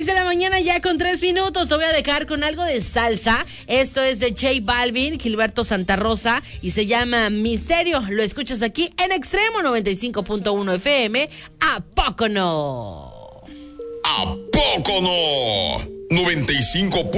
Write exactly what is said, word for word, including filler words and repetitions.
de la mañana ya con tres minutos. Te voy a dejar con algo de salsa. Esto es de J Balvin, Gilberto Santa Rosa y se llama Misterio. Lo escuchas aquí en Extremo noventa y cinco punto uno F M. ¿A poco no? ¿A poco no? noventa y cinco